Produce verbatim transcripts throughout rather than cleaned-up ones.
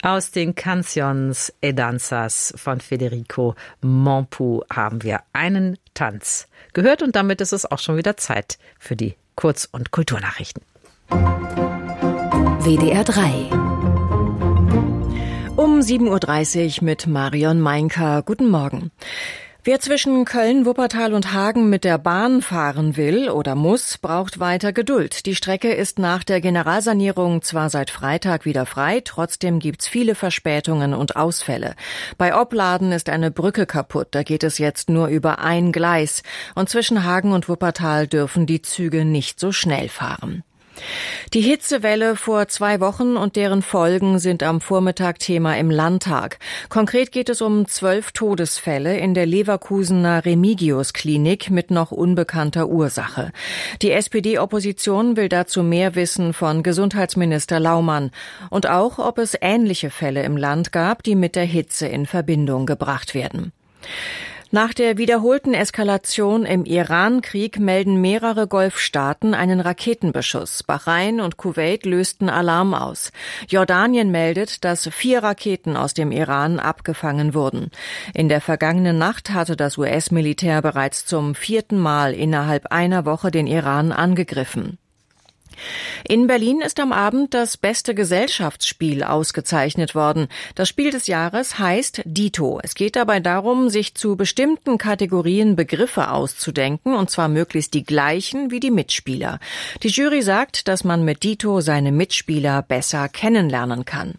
Aus den Canciones e Danzas von Federico Mompou haben wir einen Tanz gehört und damit ist es auch schon wieder Zeit für die Kurz- und Kulturnachrichten. W D R drei. Um sieben Uhr dreißig mit Marion Meinker. Guten Morgen. Wer zwischen Köln, Wuppertal und Hagen mit der Bahn fahren will oder muss, braucht weiter Geduld. Die Strecke ist nach der Generalsanierung zwar seit Freitag wieder frei, trotzdem gibt's viele Verspätungen und Ausfälle. Bei Opladen ist eine Brücke kaputt, da geht es jetzt nur über ein Gleis. Und zwischen Hagen und Wuppertal dürfen die Züge nicht so schnell fahren. Die Hitzewelle vor zwei Wochen und deren Folgen sind am Vormittag Thema im Landtag. Konkret geht es um zwölf Todesfälle in der Leverkusener Remigius-Klinik mit noch unbekannter Ursache. Die S P D-Opposition will dazu mehr wissen von Gesundheitsminister Laumann und auch, ob es ähnliche Fälle im Land gab, die mit der Hitze in Verbindung gebracht werden. Nach der wiederholten Eskalation im Iran-Krieg melden mehrere Golfstaaten einen Raketenbeschuss. Bahrain und Kuwait lösten Alarm aus. Jordanien meldet, dass vier Raketen aus dem Iran abgefangen wurden. In der vergangenen Nacht hatte das U S-Militär bereits zum vierten Mal innerhalb einer Woche den Iran angegriffen. In Berlin ist am Abend das beste Gesellschaftsspiel ausgezeichnet worden. Das Spiel des Jahres heißt Dito. Es geht dabei darum, sich zu bestimmten Kategorien Begriffe auszudenken, und zwar möglichst die gleichen wie die Mitspieler. Die Jury sagt, dass man mit Dito seine Mitspieler besser kennenlernen kann.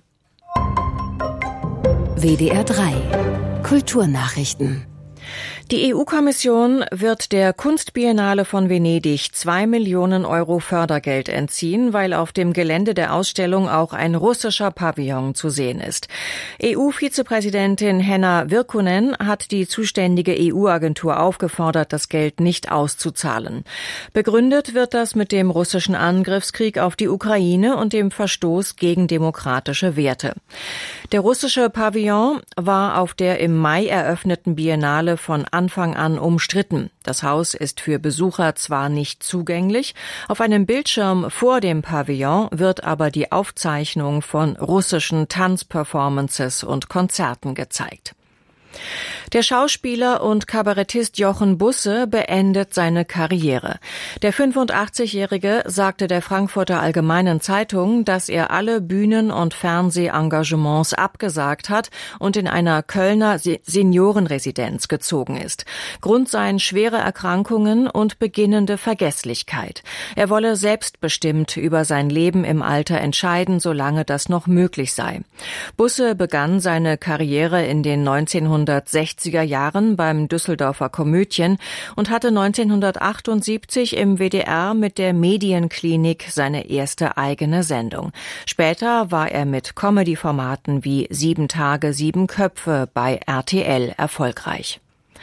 W D R drei Kulturnachrichten. Die E U-Kommission wird der Kunstbiennale von Venedig zwei Millionen Euro Fördergeld entziehen, weil auf dem Gelände der Ausstellung auch ein russischer Pavillon zu sehen ist. E U-Vizepräsidentin Henna Virkkunen hat die zuständige E U-Agentur aufgefordert, das Geld nicht auszuzahlen. Begründet wird das mit dem russischen Angriffskrieg auf die Ukraine und dem Verstoß gegen demokratische Werte. Der russische Pavillon war auf der im Mai eröffneten Biennale von Anfang an umstritten. Das Haus ist für Besucher zwar nicht zugänglich, auf einem Bildschirm vor dem Pavillon wird aber die Aufzeichnung von russischen Tanzperformances und Konzerten gezeigt. Der Schauspieler und Kabarettist Jochen Busse beendet seine Karriere. Der fünfundachtzigjährige sagte der Frankfurter Allgemeinen Zeitung, dass er alle Bühnen- und Fernsehengagements abgesagt hat und in einer Kölner Seniorenresidenz gezogen ist. Grund seien schwere Erkrankungen und beginnende Vergesslichkeit. Er wolle selbstbestimmt über sein Leben im Alter entscheiden, solange das noch möglich sei. Busse begann seine Karriere in den neunzehnhundertsechziger Jahren beim Düsseldorfer Komödien und hatte neunzehnhundertachtundsiebzig im W D R mit der Medienklinik seine erste eigene Sendung. Später war er mit Comedy-Formaten wie Sieben Tage, Sieben Köpfe bei R T L erfolgreich.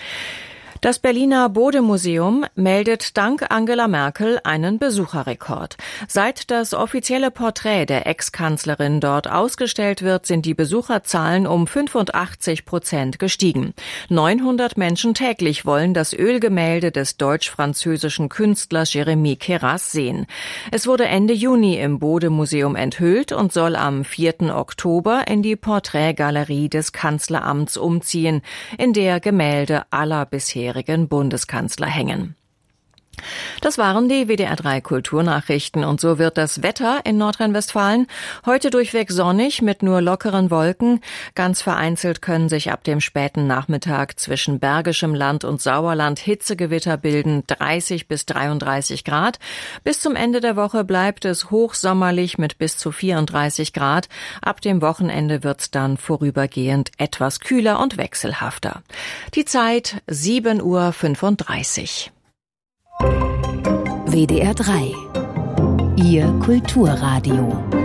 Das Berliner Bode-Museum meldet dank Angela Merkel einen Besucherrekord. Seit das offizielle Porträt der Ex-Kanzlerin dort ausgestellt wird, sind die Besucherzahlen um fünfundachtzig Prozent gestiegen. neunhundert Menschen täglich wollen das Ölgemälde des deutsch-französischen Künstlers Jérémie Queyras sehen. Es wurde Ende Juni im Bode-Museum enthüllt und soll am vierten Oktober in die Porträtgalerie des Kanzleramts umziehen, in der Gemälde aller bisherigen Bundeskanzler hängen. Das waren die W D R drei Kulturnachrichten und so wird das Wetter in Nordrhein-Westfalen heute durchweg sonnig mit nur lockeren Wolken. Ganz vereinzelt können sich ab dem späten Nachmittag zwischen Bergischem Land und Sauerland Hitzegewitter bilden, dreißig bis dreiunddreißig Grad. Bis zum Ende der Woche bleibt es hochsommerlich mit bis zu vierunddreißig Grad. Ab dem Wochenende wird's dann vorübergehend etwas kühler und wechselhafter. Die Zeit sieben Uhr fünfunddreißig. W D R drei. Ihr Kulturradio.